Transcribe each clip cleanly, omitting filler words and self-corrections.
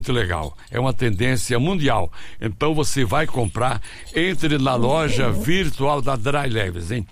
Muito legal, é uma tendência mundial. Então você vai comprar, entre na loja virtual da Dry Leves, hein?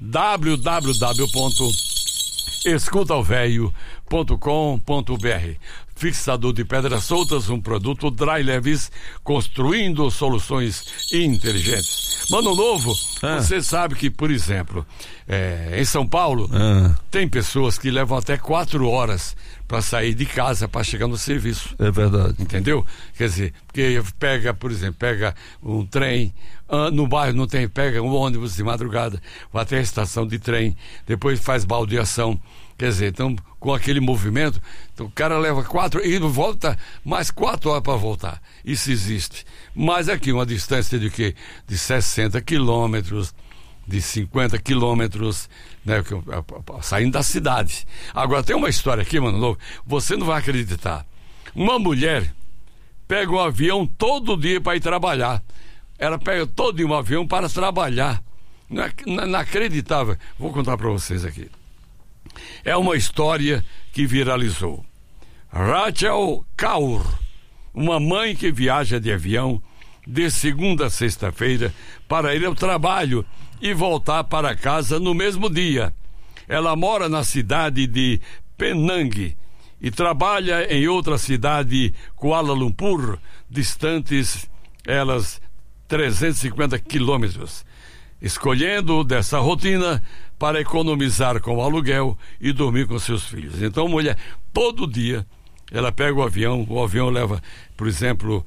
www.escutaovelho.com.br. Fixador de pedras soltas, um produto Dry Leves, construindo soluções inteligentes. Mano Novo, você sabe que, por exemplo, em São Paulo, tem pessoas que levam até 4 horas para sair de casa para chegar no serviço. É verdade. Entendeu? Quer dizer, porque por exemplo, pega um trem, no bairro não tem, pega um ônibus de madrugada, vai até a estação de trem, depois faz baldeação. Quer dizer, então, com aquele movimento, então, o cara leva 4 e volta mais 4 horas para voltar. Isso existe. Mas aqui, uma distância de quê? De 60 quilômetros, de 50 quilômetros, né, saindo da cidade. Agora, tem uma história aqui, mano, louco, você não vai acreditar. Uma mulher pega um avião todo dia para ir trabalhar. Ela pega todo dia um avião para trabalhar. Inacreditável. Vou contar para vocês aqui. É uma história que viralizou. Rachel Kaur, uma mãe que viaja de avião de segunda a sexta-feira para ir ao trabalho e voltar para casa no mesmo dia. Ela mora na cidade de Penang e trabalha em outra cidade, Kuala Lumpur, distantes elas 350 quilômetros. Escolhendo dessa rotina para economizar com o aluguel e dormir com seus filhos. Então, mulher, todo dia ela pega o avião leva, por exemplo,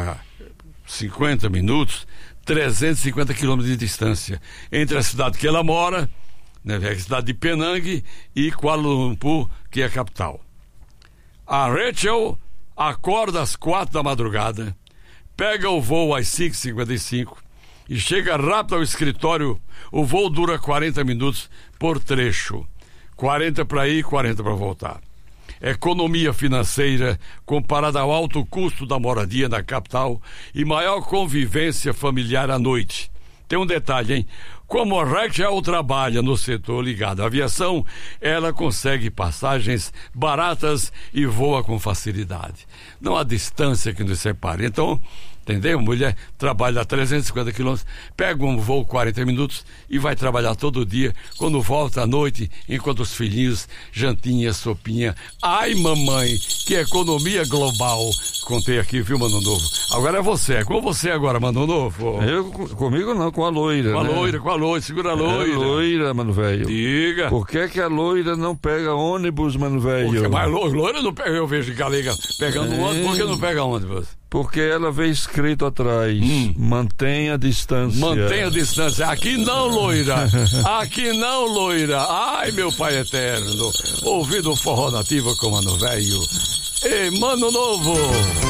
50 minutos, 350 quilômetros de distância entre a cidade que ela mora, né, a cidade de Penang, e Kuala Lumpur, que é a capital. A Rachel acorda às 4 da madrugada, pega o voo às 5h55 e chega rápido ao escritório. O voo dura 40 minutos por trecho. 40 para ir, 40 para voltar. Economia financeira comparada ao alto custo da moradia na capital e maior convivência familiar à noite. Tem um detalhe, hein? Como a Rachel trabalha no setor ligado à aviação, ela consegue passagens baratas e voa com facilidade. Não há distância que nos separe. Então, entendeu? Mulher trabalha a 350 quilômetros, pega um voo 40 minutos e vai trabalhar todo dia. Quando volta à noite, enquanto os filhinhos, jantinha, sopinha. Ai, mamãe, que economia global. Contei aqui, viu, Mano Novo? Agora é você. É com você agora, Mano Novo. Comigo não, com a loira. Com a loira, segura a loira. Loira, mano velho. Diga. Por que a loira não pega ônibus, mano velho? Mas loira não pega, eu vejo galega pegando ônibus, por que não pega ônibus? Porque ela vê escrito atrás, mantenha a distância. Mantenha a distância. Aqui não, loira. Aqui não, loira. Ai, meu pai eterno. Ouvido forró nativa com Mano Velho. Ei, Mano Novo.